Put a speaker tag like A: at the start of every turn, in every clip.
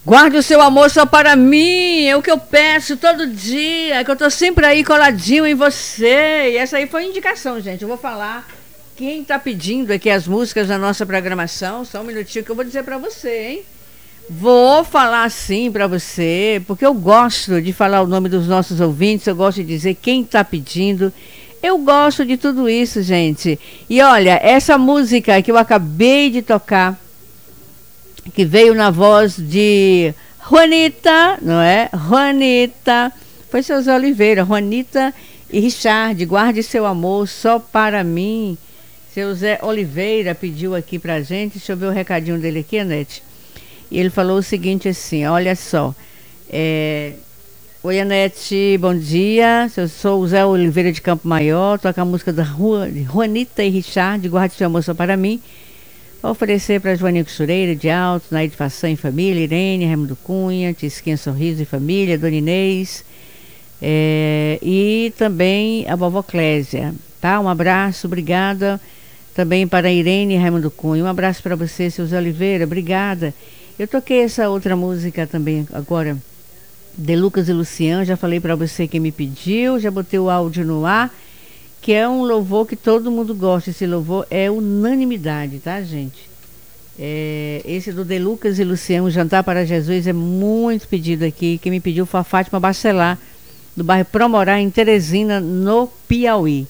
A: Guarde o seu amor só para mim, é o que eu peço todo dia, é que eu tô sempre aí coladinho em você. E essa aí foi a indicação, gente. Eu vou falar quem tá pedindo aqui as músicas da nossa programação. Só um minutinho que eu vou dizer para você, hein? Vou falar sim para você, porque eu gosto de falar o nome dos nossos ouvintes, eu gosto de dizer quem tá pedindo. Eu gosto de tudo isso, gente. E olha, essa música que eu acabei de tocar, que veio na voz de Juanita, não é? Juanita, foi seu Zé Oliveira, Juanita e Richard, guarde seu amor só para mim. Seu Zé Oliveira pediu aqui pra gente, deixa eu ver o recadinho dele aqui, Anete. E ele falou o seguinte assim, olha só, oi Anete, bom dia, eu sou o Zé Oliveira de Campo Maior, toca a música da Juanita e Richard, guarde seu amor só para mim. Vou oferecer para Joaninha Costureira, de Alto, Naide Façanha em família, Irene, Raimundo Cunha, Tisquinha Sorriso e família, Dona Inês, e também a vovó Clésia, tá? Um abraço, obrigada também para a Irene e Raimundo Cunha. Um abraço para você, seu Zé Oliveira, obrigada. Eu toquei essa outra música também agora, de Lucas e Luciano, já falei para você quem me pediu, já botei o áudio no ar, que é um louvor que todo mundo gosta. Esse louvor é unanimidade, tá, gente? Esse do De Lucas e Luciano, Jantar para Jesus, é muito pedido aqui. Quem me pediu foi a Fátima Bacelar, do bairro Promorá, em Teresina, no Piauí.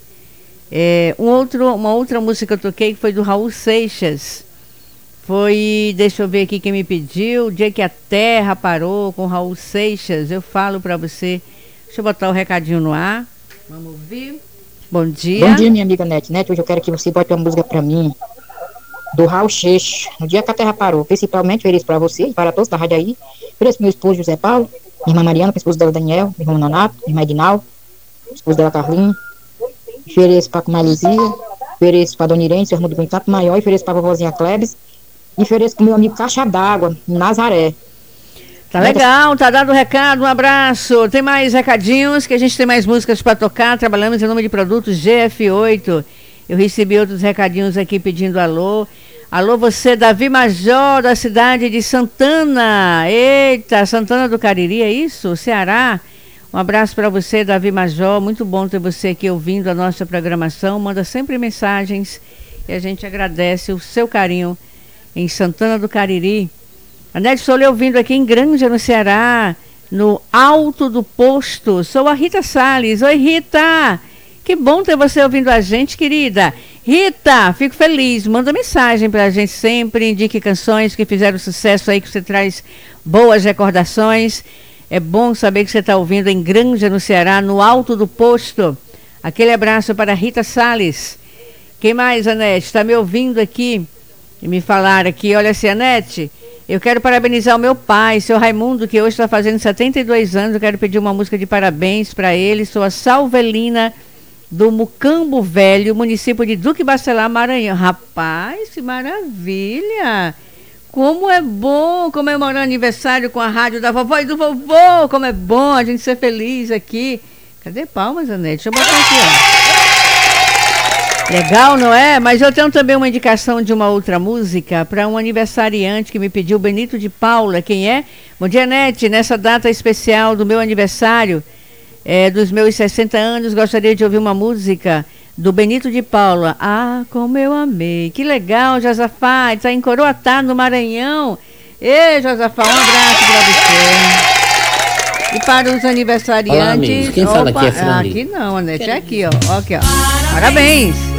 A: Uma outra música que eu toquei foi do Raul Seixas. Foi, deixa eu ver aqui quem me pediu, O Dia que a Terra Parou, com Raul Seixas. Eu falo para você. Deixa eu botar o recadinho no ar. Vamos ouvir. Bom dia.
B: Bom dia, minha amiga Nete. Hoje eu quero que você bote uma música pra mim, do Raul Seixas, No Dia que a Terra Parou. Principalmente, ofereço pra você e para todos da rádio aí. Ofereço pro meu esposo José Paulo, minha irmã Mariana, pro esposo dela Daniel, meu irmão Nonato, minha irmã Edinal, esposo dela Carlinha. Ofereço pra Comadre Luzia, ofereço pra Dona Irene, seu irmão do Campo Maior, ofereço pra vovozinha Klebs, e ofereço pro meu amigo Caixa d'Água, em Nazaré.
A: Tá legal, tá dado o recado, um abraço. Tem mais recadinhos, que a gente tem mais músicas para tocar. Trabalhamos em nome de produtos GF8. Eu recebi outros recadinhos aqui pedindo alô. Alô, você, Davi Major, da cidade de Santana. Eita, Santana do Cariri, é isso? Ceará. Um abraço para você, Davi Major. Muito bom ter você aqui ouvindo a nossa programação. Manda sempre mensagens e a gente agradece o seu carinho em Santana do Cariri. A Nete, estou lhe ouvindo aqui em Granja, no Ceará, no Alto do Posto. Sou a Rita Salles. Oi, Rita. Que bom ter você ouvindo a gente, querida. Rita, fico feliz. Manda mensagem pra gente sempre. Indique canções que fizeram sucesso aí, que você traz boas recordações. É bom saber que você está ouvindo em Granja, no Ceará, no Alto do Posto. Aquele abraço para Rita Salles. Quem mais, Anete? Está me ouvindo aqui e me falaram aqui. Olha assim, Anete, eu quero parabenizar o meu pai, seu Raimundo, que hoje está fazendo 72 anos. Eu quero pedir uma música de parabéns para ele. Sou a Salvelina, do Mucambo Velho, município de Duque Bacelar, Maranhão. Rapaz, que maravilha! Como é bom comemorar aniversário com a rádio da vovó e do vovô. Como é bom a gente ser feliz aqui. Cadê palmas, Anete? Deixa eu botar aqui, ó. Legal, não é? Mas eu tenho também uma indicação de uma outra música para um aniversariante que me pediu, Benito de Paula. Quem é? Bom dia, Nete. Nessa data especial do meu aniversário, dos meus 60 anos, gostaria de ouvir uma música do Benito de Paula. Ah, como eu amei. Que legal, Josafá. Está em Coroatá, no Maranhão. Ei, Josafá, um abraço para você. E para os aniversariantes...
C: Olá, amigos. Quem fala aqui é Fran.
A: Aqui não, Anete. É aqui, ó. Aqui, ó. Parabéns.